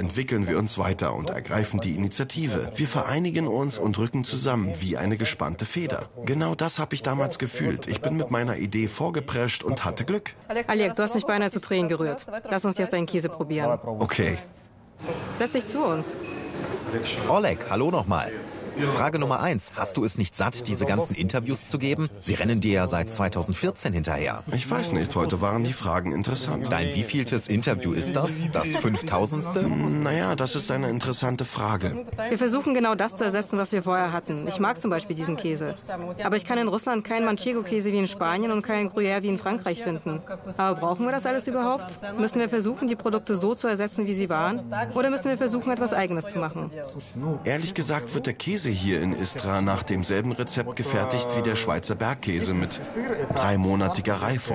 entwickeln wir uns weiter und ergreifen die Initiative. Wir vereinigen uns und rücken zusammen wie eine gespannte Feder. Genau das habe ich damals gefühlt. Ich bin mit meiner Idee vorgeprescht und hatte Glück. Oleg, du hast mich beinahe zu Tränen gerührt. Lass uns jetzt deinen Käse probieren. Okay. Setz dich zu uns. Oleg, hallo nochmal. Frage Nummer 1. Hast du es nicht satt, diese ganzen Interviews zu geben? Sie rennen dir ja seit 2014 hinterher. Ich weiß nicht, heute waren die Fragen interessant. Dein wievieltes Interview ist das? Das 5000ste? Naja, das ist eine interessante Frage. Wir versuchen genau das zu ersetzen, was wir vorher hatten. Ich mag zum Beispiel diesen Käse. Aber ich kann in Russland keinen Manchego-Käse wie in Spanien und keinen Gruyère wie in Frankreich finden. Aber brauchen wir das alles überhaupt? Müssen wir versuchen, die Produkte so zu ersetzen, wie sie waren? Oder müssen wir versuchen, etwas Eigenes zu machen? Ehrlich gesagt wird der Käse hier in Istra nach demselben Rezept gefertigt wie der Schweizer Bergkäse mit 3-monatiger Reifung.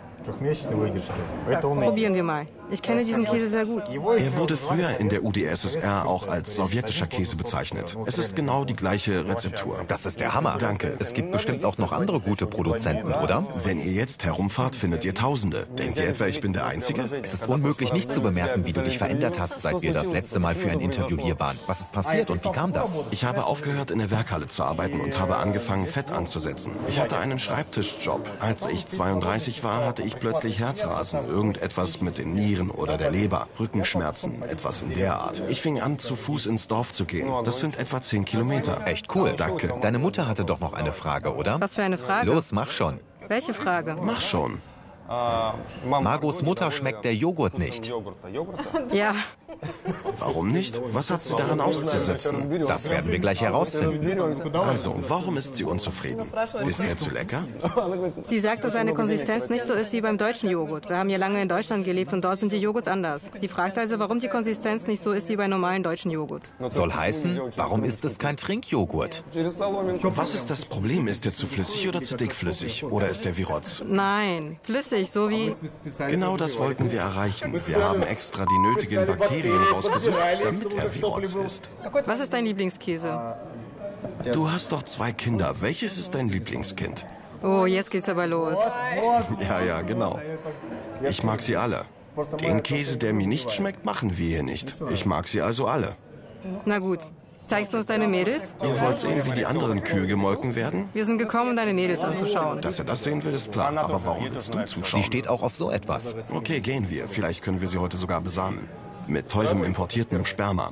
Probieren wir mal. Ich kenne diesen Käse sehr gut. Er wurde früher in der UdSSR auch als sowjetischer Käse bezeichnet. Es ist genau die gleiche Rezeptur. Das ist der Hammer. Danke. Es gibt bestimmt auch noch andere gute Produzenten, oder? Wenn ihr jetzt herumfahrt, findet ihr Tausende. Denkt ihr etwa, ich bin der Einzige? Es ist unmöglich, nicht zu bemerken, wie du dich verändert hast, seit wir das letzte Mal für ein Interview hier waren. Was ist passiert und wie kam das? Ich habe aufgehört, in der Werkhalle zu arbeiten und habe angefangen, Fett anzusetzen. Ich hatte einen Schreibtischjob. Als ich 32 war, hatte ich plötzlich Herzrasen, irgendetwas mit den Nieren oder der Leber, Rückenschmerzen, etwas in der Art. Ich fing an, zu Fuß ins Dorf zu gehen. Das sind etwa 10 Kilometer. Echt cool. Danke. Deine Mutter hatte doch noch eine Frage, oder? Was für eine Frage? Los, mach schon. Welche Frage? Mach schon. Margos Mutter schmeckt der Joghurt nicht. Ja, Warum nicht? Was hat sie daran auszusetzen? Das werden wir gleich herausfinden. Also, warum ist sie unzufrieden? Ist er zu lecker? sie sagt, dass seine Konsistenz nicht so ist wie beim deutschen Joghurt. Wir haben ja lange in Deutschland gelebt und dort sind die Joghurts anders. Sie fragt also, warum die Konsistenz nicht so ist wie bei normalen deutschen Joghurt. Soll heißen, warum ist es kein Trinkjoghurt? Was ist das Problem? Ist er zu flüssig oder zu dickflüssig? Oder ist er wie Rotz? Nein, flüssig, so wie... Genau das wollten wir erreichen. Wir haben extra die nötigen Bakterien rausgesucht, damit er wie Rotz ist. Was ist dein Lieblingskäse? Du hast doch 2 Kinder. Welches ist dein Lieblingskind? Oh, jetzt geht's aber los. Ja, genau. Ich mag sie alle. Den Käse, der mir nicht schmeckt, machen wir hier nicht. Ich mag sie also alle. Na gut, zeigst du uns deine Mädels? Ihr wollt sehen, wie die anderen Kühe gemolken werden? Wir sind gekommen, um deine Mädels anzuschauen. Dass er das sehen will, ist klar. Aber warum willst du zuschauen? Sie steht auch auf so etwas. Okay, gehen wir. Vielleicht können wir sie heute sogar besamen. Mit teurem importiertem Sperma.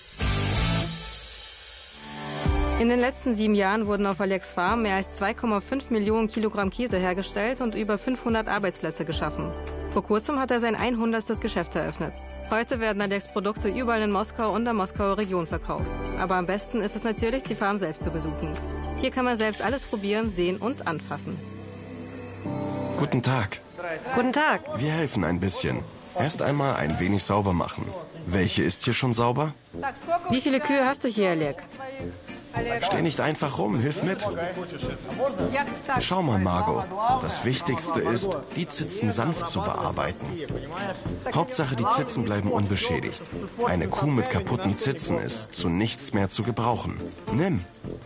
In den letzten 7 Jahren wurden auf Olegs Farm mehr als 2,5 Millionen Kilogramm Käse hergestellt und über 500 Arbeitsplätze geschaffen. Vor kurzem hat er sein 100. Geschäft eröffnet. Heute werden Olegs Produkte überall in Moskau und der Moskauer Region verkauft. Aber am besten ist es natürlich, die Farm selbst zu besuchen. Hier kann man selbst alles probieren, sehen und anfassen. Guten Tag. Guten Tag. Wir helfen ein bisschen. Erst einmal ein wenig sauber machen. Welche ist hier schon sauber? Wie viele Kühe hast du hier, Oleg? Steh nicht einfach rum, hilf mit. Schau mal, Margot. Das Wichtigste ist, die Zitzen sanft zu bearbeiten. Hauptsache, die Zitzen bleiben unbeschädigt. Eine Kuh mit kaputten Zitzen ist zu nichts mehr zu gebrauchen. Nimm.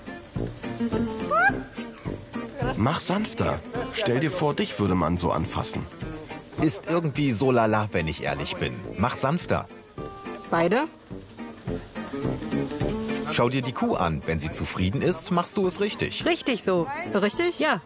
Mach sanfter. Stell dir vor, dich würde man so anfassen. Ist irgendwie so lala, wenn ich ehrlich bin. Mach sanfter. Beide? Schau dir die Kuh an. Wenn sie zufrieden ist, machst du es richtig. Richtig so. Richtig? Ja.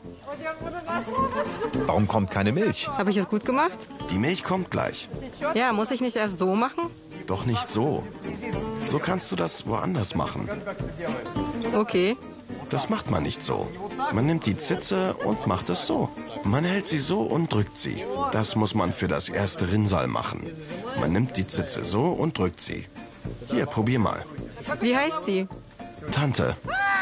Warum kommt keine Milch? Habe ich es gut gemacht? Die Milch kommt gleich. Ja, muss ich nicht erst so machen? Doch nicht so. So kannst du das woanders machen. Okay. Das macht man nicht so. Man nimmt die Zitze und macht es so. Man hält sie so und drückt sie. Das muss man für das erste Rinnsal machen. Man nimmt die Zitze so und drückt sie. Hier, probier mal. Wie heißt sie? Tante.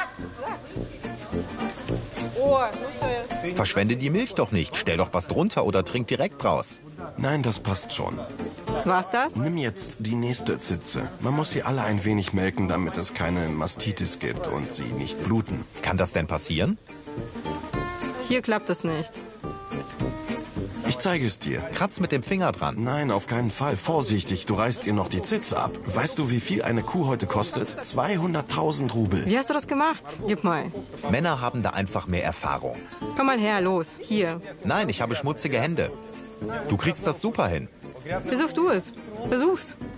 Verschwende die Milch doch nicht. Stell doch was drunter oder trink direkt draus. Nein, das passt schon. War's das? Nimm jetzt die nächste Zitze. Man muss sie alle ein wenig melken, damit es keine Mastitis gibt und sie nicht bluten. Kann das denn passieren? Hier klappt es nicht. Ich zeige es dir. Kratz mit dem Finger dran. Nein, auf keinen Fall. Vorsichtig, du reißt ihr noch die Zitze ab. Weißt du, wie viel eine Kuh heute kostet? 200.000 Rubel. Wie hast du das gemacht? Gib mal. Männer haben da einfach mehr Erfahrung. Komm mal her, los. Hier. Nein, ich habe schmutzige Hände. Du kriegst das super hin. Versuch du es. Versuch's.